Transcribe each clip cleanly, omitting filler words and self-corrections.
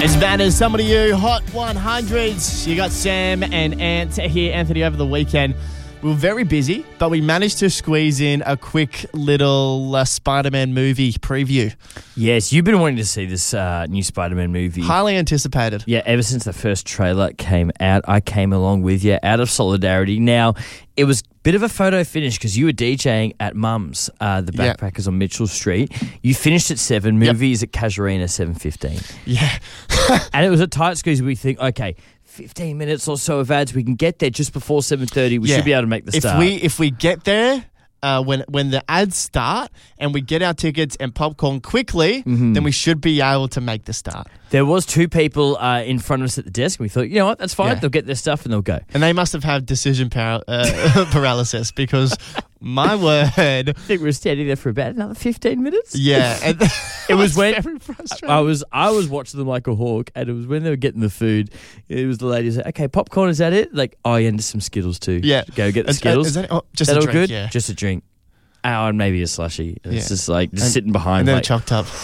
It's Banners, Some of You, Hot 100s. You got Sam and Ant here, Anthony, over the weekend. We were very busy, but we managed to squeeze in a quick little Spider-Man movie preview. Yes, you've been wanting to see this new Spider-Man movie. Highly anticipated. Yeah, ever since the first trailer came out, I came along with you out of solidarity. Now, it was a bit of a photo finish because you were DJing at Mum's, the Backpackers on Mitchell Street. You finished at 7, movie is at Casuarina 7:15. Yeah. And it was a tight squeeze. We think, okay, 15 minutes or so of ads, we can get there just before 7:30. We should be able to make the start. If we get there when the ads start and we get our tickets and popcorn quickly, then we should be able to make the start. There was 2 people in front of us at the desk, and we thought, you know what, that's fine. Yeah. They'll get their stuff and they'll go. And they must have had decision paralysis because, my word. I think we were standing there for about another 15 minutes. Yeah. And it was when very frustrating. I was watching them like a hawk, and it was when they were getting the food. It was the lady who said, "Okay, popcorn, is that it?" Like, oh yeah, and some Skittles too. Yeah. Go get the Skittles. Is that, just that a all drink, good? yeah. Just a drink. Oh, and maybe a slushie. It's just like sitting behind, and then like, chopped up.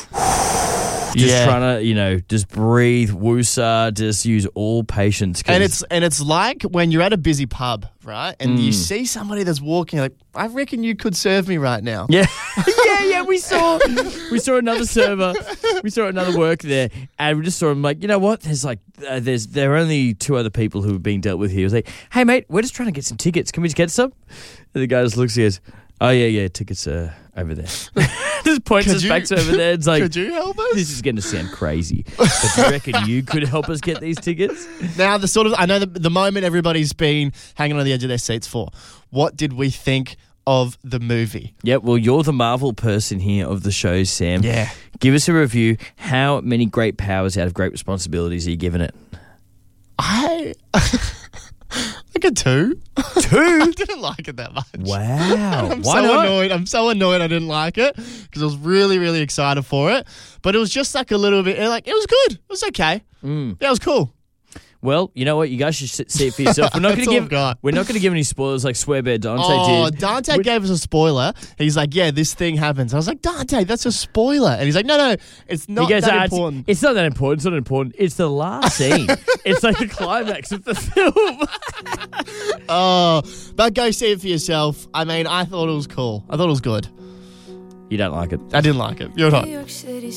just trying to, just breathe, woosah, just use all patience. And it's like when you're at a busy pub, right? And you see somebody that's walking, like, I reckon you could serve me right now. Yeah. yeah. We saw another server. We saw another worker there, and we just saw him like, you know what? There are only 2 other people who are being dealt with here. He was like, hey mate, we're just trying to get some tickets. Can we just get some? And the guy just looks and goes, oh yeah, tickets are over there. Just points us back to over there. It's like, could you help us? This is going to sound crazy, but do you reckon you could help us get these tickets? Now, I know the moment everybody's been hanging on the edge of their seats for. What did we think of the movie? Yeah, well, you're the Marvel person here of the show, Sam. Yeah. Give us a review. How many great powers out of great responsibilities are you giving it? Like a 2. 2? I didn't like it that much. Wow. Why not? Annoyed. I'm so annoyed I didn't like it because I was really, really excited for it. But it was just like a little bit, like, it was good. It was okay. Yeah, it was cool. Well, you know what? You guys should see it for yourself. We're not going to give any spoilers like Swearbear Dante did. Dante gave us a spoiler. He's like, yeah, this thing happens. I was like, Dante, that's a spoiler. And he's like, no, it's not that important. It's not that important. It's not important. It's the last scene. It's like the climax of the film. But go see it for yourself. I mean, I thought it was cool. I thought it was good. You don't like it. I didn't like it. You're not.